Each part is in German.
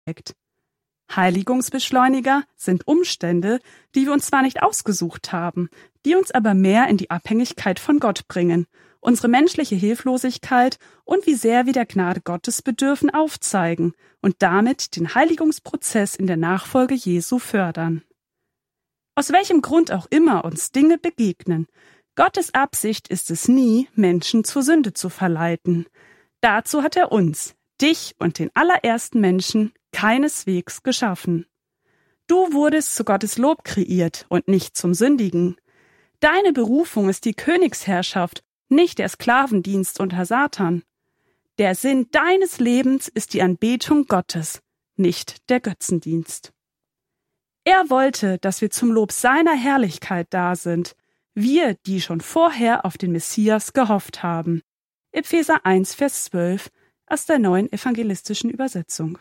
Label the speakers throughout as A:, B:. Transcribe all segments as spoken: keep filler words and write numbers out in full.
A: Heiligungsbeschleuniger sind Umstände, die wir uns zwar nicht ausgesucht haben, die uns aber mehr in die Abhängigkeit von Gott bringen, unsere menschliche Hilflosigkeit und wie sehr wir der Gnade Gottes bedürfen aufzeigen und damit den Heiligungsprozess in der Nachfolge Jesu fördern. Aus welchem Grund auch immer uns Dinge begegnen, Gottes Absicht ist es nie, Menschen zur Sünde zu verleiten. Dazu hat er uns, dich und den allerersten Menschen, keineswegs geschaffen. Du wurdest zu Gottes Lob kreiert und nicht zum Sündigen. Deine Berufung ist die Königsherrschaft, nicht der Sklavendienst unter Satan. Der Sinn deines Lebens ist die Anbetung Gottes, nicht der Götzendienst. Er wollte, dass wir zum Lob seiner Herrlichkeit da sind, wir, die schon vorher auf den Messias gehofft haben. Epheser eins, Vers zwölf aus der Neuen Evangelistischen Übersetzung.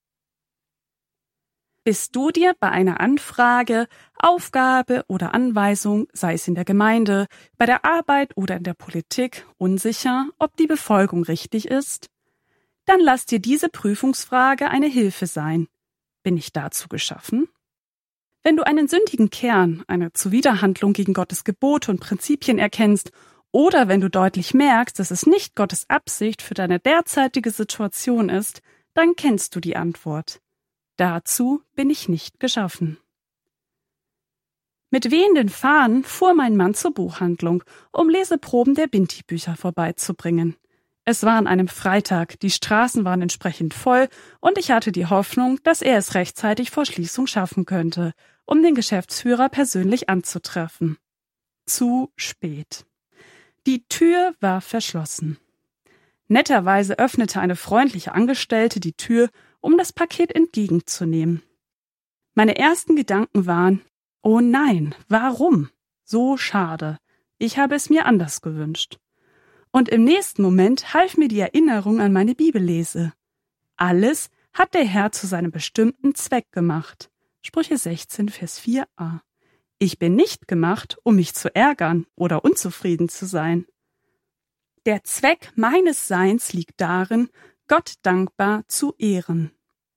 A: Bist du dir bei einer Anfrage, Aufgabe oder Anweisung, sei es in der Gemeinde, bei der Arbeit oder in der Politik, unsicher, ob die Befolgung richtig ist? Dann lass dir diese Prüfungsfrage eine Hilfe sein. Bin ich dazu geschaffen? Wenn du einen sündigen Kern, eine Zuwiderhandlung gegen Gottes Gebote und Prinzipien erkennst, oder wenn du deutlich merkst, dass es nicht Gottes Absicht für deine derzeitige Situation ist, dann kennst du die Antwort. Dazu bin ich nicht geschaffen. Mit wehenden Fahnen fuhr mein Mann zur Buchhandlung, um Leseproben der Binti-Bücher vorbeizubringen. Es war an einem Freitag, die Straßen waren entsprechend voll und ich hatte die Hoffnung, dass er es rechtzeitig vor Schließung schaffen könnte, um den Geschäftsführer persönlich anzutreffen. Zu spät. Die Tür war verschlossen. Netterweise öffnete eine freundliche Angestellte die Tür, um das Paket entgegenzunehmen. Meine ersten Gedanken waren, oh nein, warum? So schade. Ich habe es mir anders gewünscht. Und im nächsten Moment half mir die Erinnerung an meine Bibellese. Alles hat der Herr zu seinem bestimmten Zweck gemacht. Sprüche sechzehn, Vers vier a. Ich bin nicht gemacht, um mich zu ärgern oder unzufrieden zu sein. Der Zweck meines Seins liegt darin, Gott dankbar zu ehren.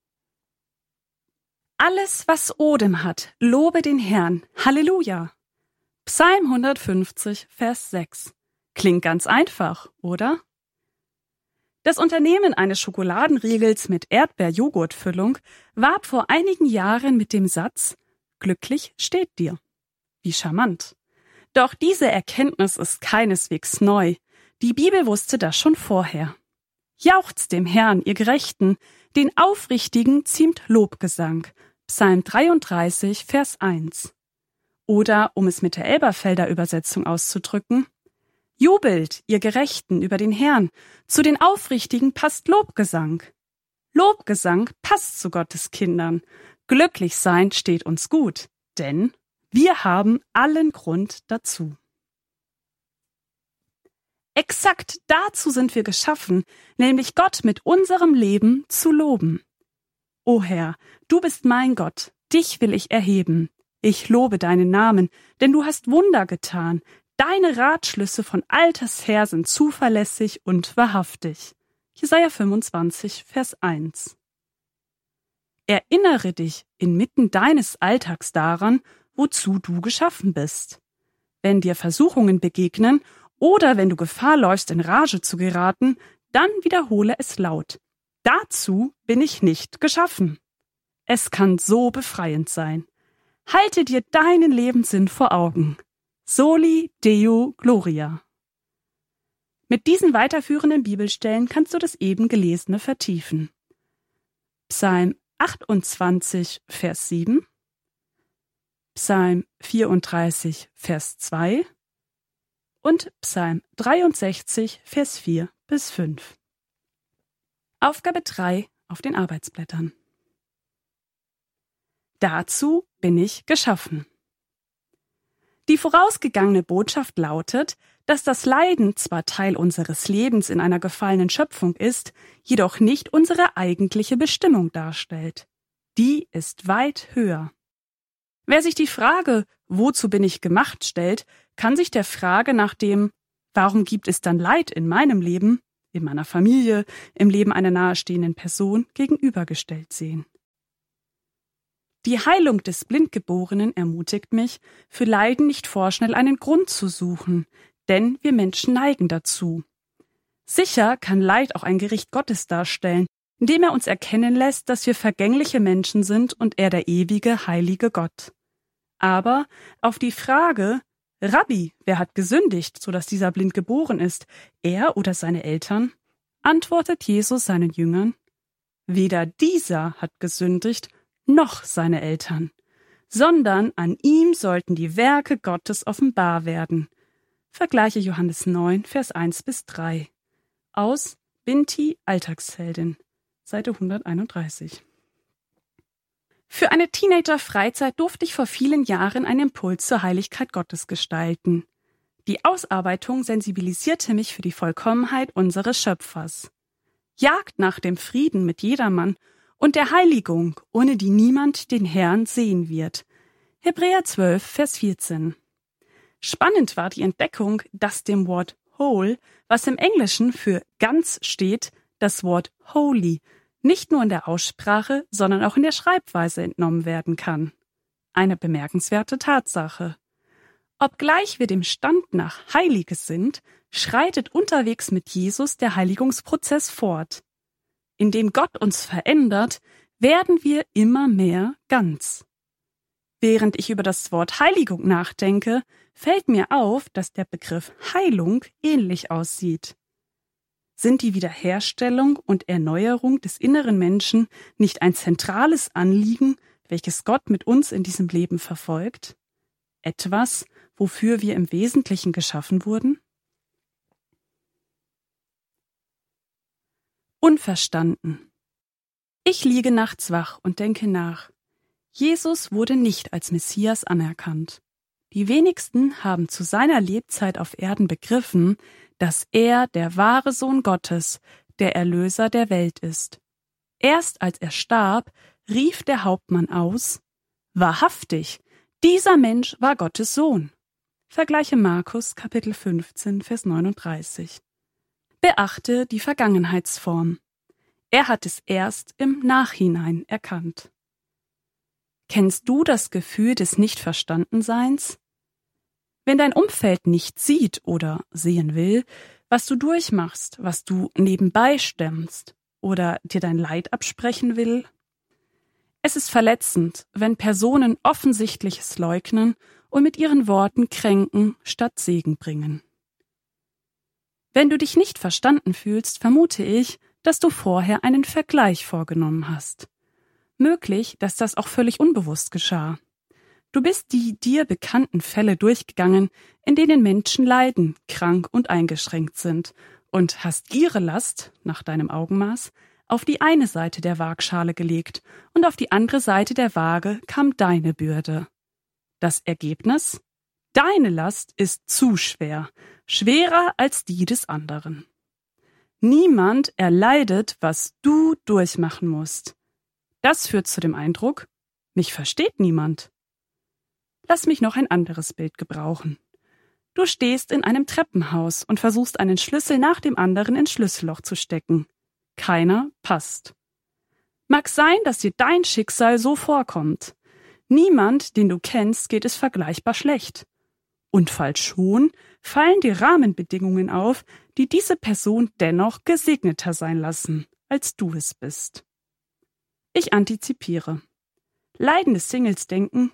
A: Alles, was Odem hat, lobe den Herrn. Halleluja! Psalm hundertfünfzig, Vers sechs. Klingt ganz einfach, oder? Das Unternehmen eines Schokoladenriegels mit Erdbeer-Joghurt-Füllung warb vor einigen Jahren mit dem Satz: Glücklich steht dir. Wie charmant. Doch diese Erkenntnis ist keineswegs neu. Die Bibel wusste das schon vorher. Jauchzt dem Herrn, ihr Gerechten, den Aufrichtigen ziemt Lobgesang. Psalm dreiunddreißig, Vers eins. Oder, um es mit der Elberfelder Übersetzung auszudrücken: Jubelt, ihr Gerechten, über den Herrn, zu den Aufrichtigen passt Lobgesang. Lobgesang passt zu Gottes Kindern. Glücklich sein steht uns gut, denn wir haben allen Grund dazu. Exakt dazu sind wir geschaffen, nämlich Gott mit unserem Leben zu loben. O Herr, du bist mein Gott, dich will ich erheben. Ich lobe deinen Namen, denn du hast Wunder getan. Deine Ratschlüsse von alters her sind zuverlässig und wahrhaftig. Jesaja fünfundzwanzig, Vers eins. Erinnere dich inmitten deines Alltags daran, wozu du geschaffen bist. Wenn dir Versuchungen begegnen oder wenn du Gefahr läufst, in Rage zu geraten, dann wiederhole es laut. Dazu bin ich nicht geschaffen. Es kann so befreiend sein. Halte dir deinen Lebenssinn vor Augen. Soli Deo Gloria. Mit diesen weiterführenden Bibelstellen kannst du das eben Gelesene vertiefen. Psalm achtundzwanzig, Vers sieben, Psalm vierunddreißig, Vers zwei und Psalm dreiundsechzig, Vers vier bis fünf. Aufgabe drei auf den Arbeitsblättern. Dazu bin ich geschaffen. Die vorausgegangene Botschaft lautet, dass das Leiden zwar Teil unseres Lebens in einer gefallenen Schöpfung ist, jedoch nicht unsere eigentliche Bestimmung darstellt. Die ist weit höher. Wer sich die Frage, wozu bin ich gemacht, stellt, kann sich der Frage nach dem, warum gibt es dann Leid in meinem Leben, in meiner Familie, im Leben einer nahestehenden Person gegenübergestellt sehen. Die Heilung des Blindgeborenen ermutigt mich, für Leiden nicht vorschnell einen Grund zu suchen, denn wir Menschen neigen dazu. Sicher kann Leid auch ein Gericht Gottes darstellen, indem er uns erkennen lässt, dass wir vergängliche Menschen sind und er der ewige, heilige Gott. Aber auf die Frage, Rabbi, wer hat gesündigt, sodass dieser blind geboren ist, er oder seine Eltern, antwortet Jesus seinen Jüngern, weder dieser hat gesündigt, noch seine Eltern, sondern an ihm sollten die Werke Gottes offenbar werden. Vergleiche Johannes neun, Vers eins bis drei. Aus Binti Alltagsheldin, Seite hunderteinunddreißig. Für eine Teenager-Freizeit durfte ich vor vielen Jahren einen Impuls zur Heiligkeit Gottes gestalten. Die Ausarbeitung sensibilisierte mich für die Vollkommenheit unseres Schöpfers. Jagd nach dem Frieden mit jedermann und der Heiligung, ohne die niemand den Herrn sehen wird. Hebräer zwölf, Vers vierzehn. Spannend war die Entdeckung, dass dem Wort whole, was im Englischen für ganz steht, das Wort holy nicht nur in der Aussprache, sondern auch in der Schreibweise entnommen werden kann. Eine bemerkenswerte Tatsache. Obgleich wir dem Stand nach Heiliges sind, schreitet unterwegs mit Jesus der Heiligungsprozess fort. Indem Gott uns verändert, werden wir immer mehr ganz. Während ich über das Wort Heiligung nachdenke, fällt mir auf, dass der Begriff Heilung ähnlich aussieht. Sind die Wiederherstellung und Erneuerung des inneren Menschen nicht ein zentrales Anliegen, welches Gott mit uns in diesem Leben verfolgt? Etwas, wofür wir im Wesentlichen geschaffen wurden? Unverstanden. Ich liege nachts wach und denke nach. Jesus wurde nicht als Messias anerkannt. Die wenigsten haben zu seiner Lebzeit auf Erden begriffen, dass er der wahre Sohn Gottes, der Erlöser der Welt ist. Erst als er starb, rief der Hauptmann aus, wahrhaftig, dieser Mensch war Gottes Sohn. Vergleiche Markus, Kapitel fünfzehn, Vers neununddreißig. Beachte die Vergangenheitsform. Er hat es erst im Nachhinein erkannt. Kennst du das Gefühl des Nichtverstandenseins? Wenn dein Umfeld nicht sieht oder sehen will, was du durchmachst, was du nebenbei stemmst oder dir dein Leid absprechen will? Es ist verletzend, wenn Personen Offensichtliches leugnen und mit ihren Worten kränken statt Segen bringen. Wenn du dich nicht verstanden fühlst, vermute ich, dass du vorher einen Vergleich vorgenommen hast. Möglich, dass das auch völlig unbewusst geschah. Du bist die dir bekannten Fälle durchgegangen, in denen Menschen leiden, krank und eingeschränkt sind, und hast ihre Last, nach deinem Augenmaß, auf die eine Seite der Waagschale gelegt und auf die andere Seite der Waage kam deine Bürde. Das Ergebnis? Deine Last ist zu schwer, schwerer als die des anderen. Niemand erleidet, was du durchmachen musst. Das führt zu dem Eindruck, mich versteht niemand. Lass mich noch ein anderes Bild gebrauchen. Du stehst in einem Treppenhaus und versuchst einen Schlüssel nach dem anderen ins Schlüsselloch zu stecken. Keiner passt. Mag sein, dass dir dein Schicksal so vorkommt. Niemand, den du kennst, geht es vergleichbar schlecht. Und falls schon, fallen dir Rahmenbedingungen auf, die diese Person dennoch gesegneter sein lassen, als du es bist. Ich antizipiere. Leidende Singles denken,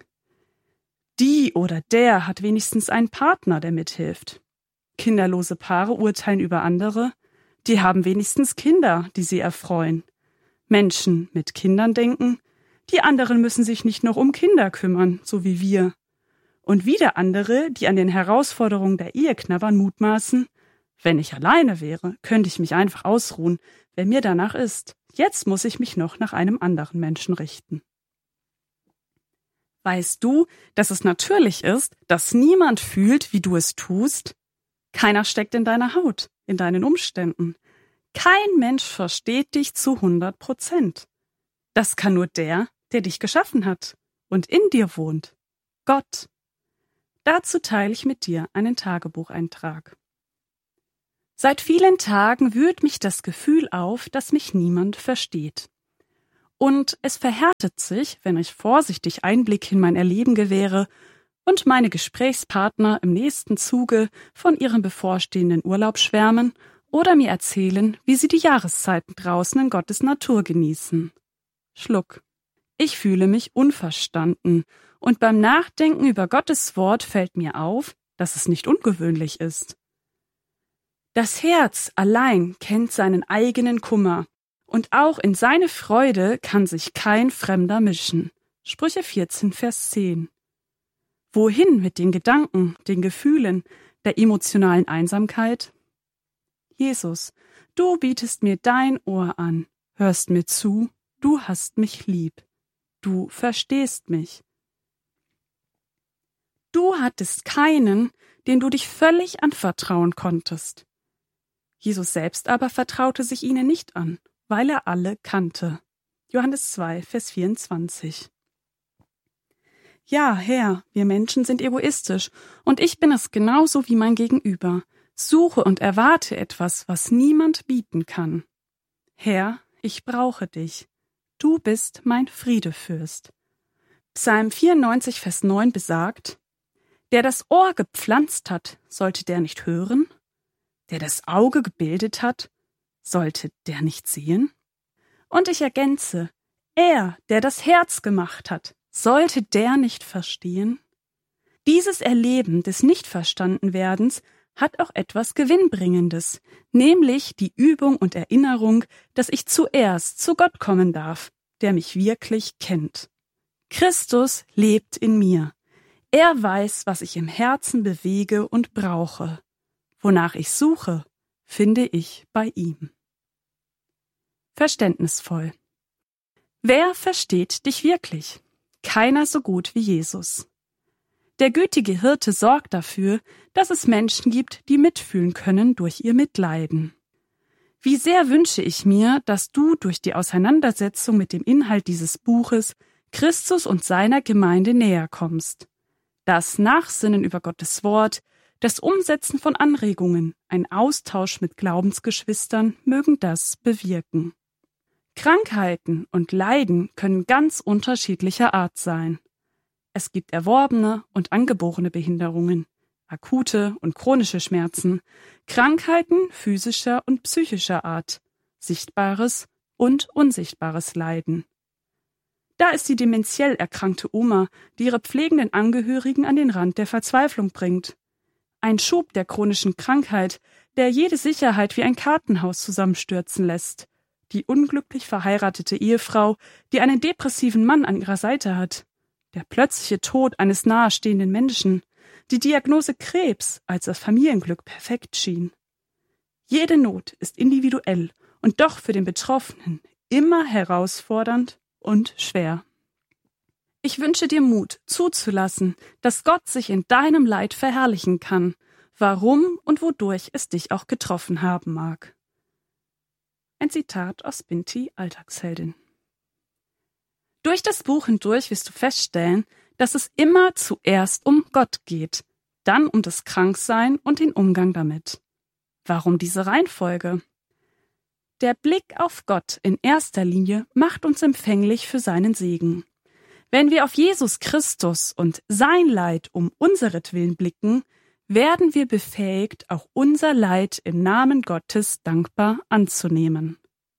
A: die oder der hat wenigstens einen Partner, der mithilft. Kinderlose Paare urteilen über andere, die haben wenigstens Kinder, die sie erfreuen. Menschen mit Kindern denken, die anderen müssen sich nicht noch um Kinder kümmern, so wie wir. Und wieder andere, die an den Herausforderungen der Ehe knabbern, mutmaßen, wenn ich alleine wäre, könnte ich mich einfach ausruhen, wenn mir danach ist. Jetzt muss ich mich noch nach einem anderen Menschen richten. Weißt du, dass es natürlich ist, dass niemand fühlt, wie du es tust? Keiner steckt in deiner Haut, in deinen Umständen. Kein Mensch versteht dich zu hundert Prozent. Das kann nur der, der dich geschaffen hat und in dir wohnt. Gott. Dazu teile ich mit dir einen Tagebucheintrag. Seit vielen Tagen wühlt mich das Gefühl auf, dass mich niemand versteht. und es verhärtet sich, wenn ich vorsichtig Einblick in mein Erleben gewähre und meine Gesprächspartner im nächsten Zuge von ihrem bevorstehenden Urlaub schwärmen oder mir erzählen, wie sie die Jahreszeiten draußen in Gottes Natur genießen. Schluck. Ich fühle mich unverstanden, und beim Nachdenken über Gottes Wort fällt mir auf, dass es nicht ungewöhnlich ist. Das Herz allein kennt seinen eigenen Kummer, und auch in seine Freude kann sich kein Fremder mischen. Sprüche vierzehn, Vers zehn. Wohin mit den Gedanken, den Gefühlen, der emotionalen Einsamkeit? Jesus, du bietest mir dein Ohr an, hörst mir zu, du hast mich lieb, du verstehst mich. Du hattest keinen, den du dich völlig anvertrauen konntest. Jesus selbst aber vertraute sich ihnen nicht an, weil er alle kannte. Johannes zwei, Vers vierundzwanzig. Ja, Herr, wir Menschen sind egoistisch, und ich bin es genauso wie mein Gegenüber. Suche und erwarte etwas, was niemand bieten kann. Herr, ich brauche dich. Du bist mein Friedefürst. Psalm vierundneunzig, Vers neun besagt: Der das Ohr gepflanzt hat, sollte der nicht hören? Der das Auge gebildet hat, sollte der nicht sehen? Und ich ergänze: Er, der das Herz gemacht hat, sollte der nicht verstehen? Dieses Erleben des Nichtverstandenwerdens hat auch etwas Gewinnbringendes, nämlich die Übung und Erinnerung, dass ich zuerst zu Gott kommen darf, der mich wirklich kennt. Christus lebt in mir. Er weiß, was ich im Herzen bewege und brauche. Wonach ich suche, finde ich bei ihm. Verständnisvoll. Wer versteht dich wirklich? Keiner so gut wie Jesus. Der gütige Hirte sorgt dafür, dass es Menschen gibt, die mitfühlen können durch ihr Mitleiden. Wie sehr wünsche ich mir, dass du durch die Auseinandersetzung mit dem Inhalt dieses Buches Christus und seiner Gemeinde näher kommst. Das Nachsinnen über Gottes Wort, das Umsetzen von Anregungen, ein Austausch mit Glaubensgeschwistern mögen das bewirken. Krankheiten und Leiden können ganz unterschiedlicher Art sein. Es gibt erworbene und angeborene Behinderungen, akute und chronische Schmerzen, Krankheiten physischer und psychischer Art, sichtbares und unsichtbares Leiden. Da ist die dementiell erkrankte Oma, die ihre pflegenden Angehörigen an den Rand der Verzweiflung bringt. Ein Schub der chronischen Krankheit, der jede Sicherheit wie ein Kartenhaus zusammenstürzen lässt. Die unglücklich verheiratete Ehefrau, die einen depressiven Mann an ihrer Seite hat. Der plötzliche Tod eines nahestehenden Menschen, die Diagnose Krebs, als das Familienglück perfekt schien. Jede Not ist individuell und doch für den Betroffenen immer herausfordernd und schwer. Ich wünsche dir Mut, zuzulassen, dass Gott sich in deinem Leid verherrlichen kann, warum und wodurch es dich auch getroffen haben mag. Ein Zitat aus Binti, Alltagsheldin. Durch das Buch hindurch wirst du feststellen, dass es immer zuerst um Gott geht, dann um das Kranksein und den Umgang damit. Warum diese Reihenfolge? Der Blick auf Gott in erster Linie macht uns empfänglich für seinen Segen. Wenn wir auf Jesus Christus und sein Leid um unseretwillen blicken, werden wir befähigt, auch unser Leid im Namen Gottes dankbar anzunehmen.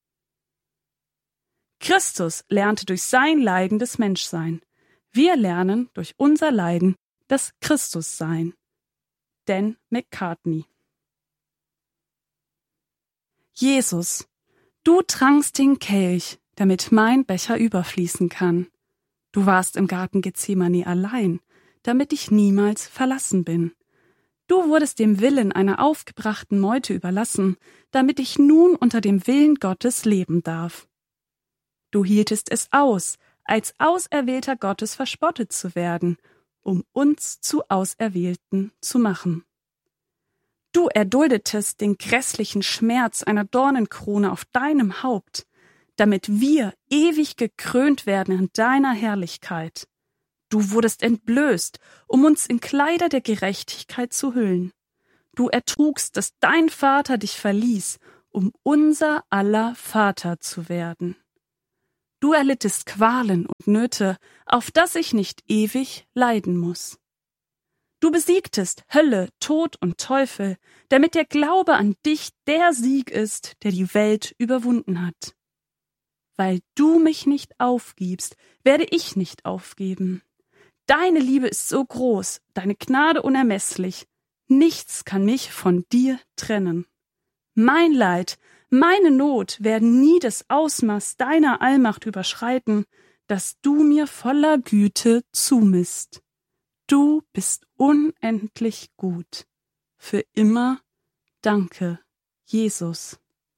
A: Christus lernte durch sein Leiden das Menschsein. Wir lernen durch unser Leiden das Christussein. Dan McCartney. Jesus, du trankst den Kelch, damit mein Becher überfließen kann. Du warst im Garten Gethsemane allein, damit ich niemals verlassen bin. Du wurdest dem Willen einer aufgebrachten Meute überlassen, damit ich nun unter dem Willen Gottes leben darf. Du hieltest es aus, als Auserwählter Gottes verspottet zu werden, um uns zu Auserwählten zu machen. Du erduldetest den grässlichen Schmerz einer Dornenkrone auf deinem Haupt, damit wir ewig gekrönt werden in deiner Herrlichkeit. Du wurdest entblößt, um uns in Kleider der Gerechtigkeit zu hüllen. Du ertrugst, dass dein Vater dich verließ, um unser aller Vater zu werden. Du erlittest Qualen und Nöte, auf dass ich nicht ewig leiden muss. Du besiegtest Hölle, Tod und Teufel, damit der Glaube an dich der Sieg ist, der die Welt überwunden hat. Weil du mich nicht aufgibst, werde ich nicht aufgeben. Deine Liebe ist so groß, deine Gnade unermesslich. Nichts kann mich von dir trennen. Mein Leid, meine Not werden nie das Ausmaß deiner Allmacht überschreiten, das du mir voller Güte zumisst. Du bist unendlich gut. Für immer danke, Jesus.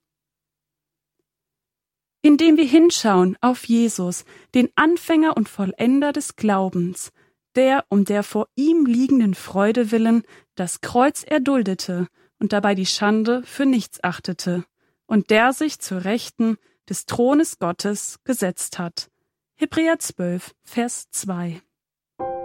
A: Indem wir hinschauen auf Jesus, den Anfänger und Vollender des Glaubens, der um der vor ihm liegenden Freude willen das Kreuz erduldete und dabei die Schande für nichts achtete, und der sich zur Rechten des Thrones Gottes gesetzt hat. Hebräer zwölf, Vers zwei.